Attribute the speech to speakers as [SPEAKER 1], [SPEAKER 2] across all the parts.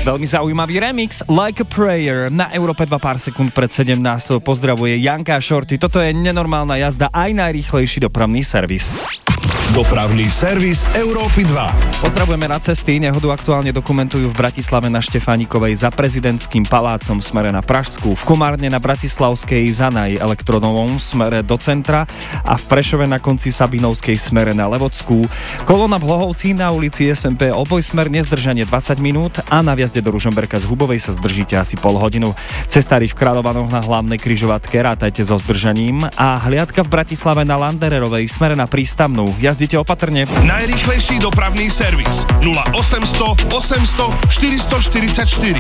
[SPEAKER 1] Veľmi zaujímavý remix Like a Prayer na Európe 2 pár sekúnd pred 17. Pozdravuje Janka a Shorty. Toto je nenormálna jazda, aj najrýchlejší dopravný servis.
[SPEAKER 2] Dopravný servis Európy 2.
[SPEAKER 1] Pozdravujeme na cesty. Nehodu aktuálne dokumentujú v Bratislave na Štefánikovej za prezidentským palácom smere na Pražskú, v Komárne na Bratislavskej za Naj Elektronovom smere do centra a v Prešove na konci Sabinovskej smere na Levockú. Kolona v Hlohovci na ulici SMP obojsmerne zdržanie 20 minút a na vjazde do Ružomberka z Hubovej sa zdržíte asi pol hodinu. Cestári v Kráľovanoch na hlavnej križovatke rátajte so zdržaním a hliadka v Bratislave na Landererovej smere na Prístavnú. Jazdite opatrne.
[SPEAKER 2] Najrýchlejší dopravný servis 0800 800 444.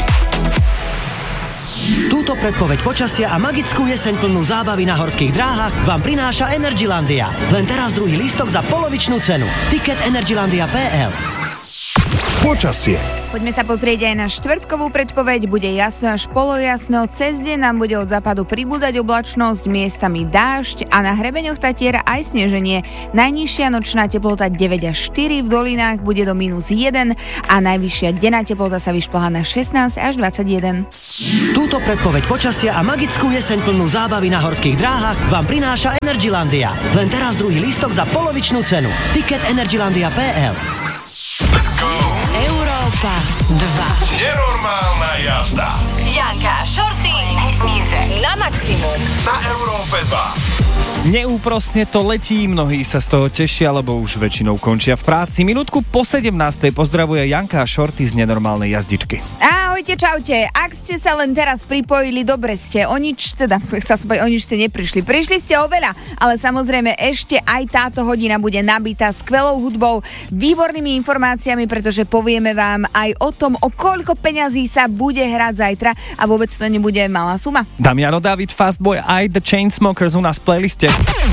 [SPEAKER 3] Túto predpoveď počasia a magickú jeseň plnú zábavy na horských dráhach vám prináša Energylandia. Len teraz druhý lístok za polovičnú cenu. Ticket Energylandia.pl.
[SPEAKER 2] Počasie.
[SPEAKER 4] Poďme sa pozrieť aj na štvrtkovú predpoveď. Bude jasno až polojasno. Cez deň nám bude od západu pribúdať oblačnosť, miestami dážď a na hrebeňoch Tatier aj sneženie. Najnižšia nočná teplota 9 až 4, v dolinách bude do -1 a najvyššia denná teplota sa vyšplhá na 16 až 21.
[SPEAKER 3] Túto predpoveď počasia a magickú jeseň plnú zábavy na horských dráhach vám prináša Energylandia. Len teraz druhý lístok za polovičnú cenu. Ticket Energylandia.pl.
[SPEAKER 2] Let's go.
[SPEAKER 5] Európa 2.
[SPEAKER 2] Nenormálna jazda.
[SPEAKER 5] Janka, Shorty, na maximum.
[SPEAKER 2] Na Európe 2.
[SPEAKER 1] Neúprosne to letí, mnohí sa z toho tešia, lebo už väčšinou končia v práci. Minútku po 17. pozdravuje Janka a Shorty z nenormálnej jazdičky.
[SPEAKER 4] Ahojte, čaute. Ak ste sa len teraz pripojili, dobre ste. O nič ste neprišli. Prišli ste oveľa, ale samozrejme ešte aj táto hodina bude nabitá skvelou hudbou, výbornými informáciami, pretože povieme vám aj o tom, o koľko peňazí sa bude hrať zajtra a vôbec to nebude malá suma.
[SPEAKER 1] Damiano David, Fastboy aj The Chainsmokers u nás v playliste.